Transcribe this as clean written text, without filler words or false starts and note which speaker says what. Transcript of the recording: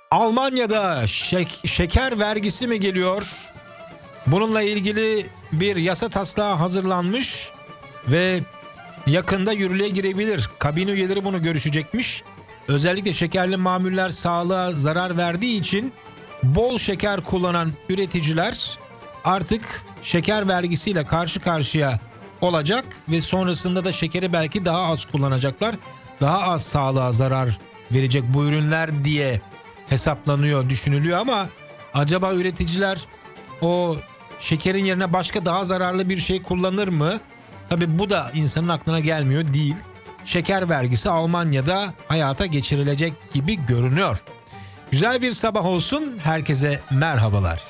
Speaker 1: Almanya'da şeker vergisi mi geliyor? Bununla ilgili bir yasa taslağı hazırlanmış ve yakında yürürlüğe girebilir. Kabine üyeleri bunu görüşecekmiş. Özellikle şekerli mamuller sağlığa zarar verdiği için bol şeker kullanan üreticiler artık şeker vergisiyle karşı karşıya olacak ve sonrasında da şekeri belki daha az kullanacaklar. Daha az sağlığa zarar verecek bu ürünler diye hesaplanıyor, düşünülüyor ama acaba üreticiler o şekerin yerine başka daha zararlı bir şey kullanır mı? Tabii bu da insanın aklına gelmiyor değil. Şeker vergisi Almanya'da hayata geçirilecek gibi görünüyor. Güzel bir sabah olsun. Herkese merhabalar.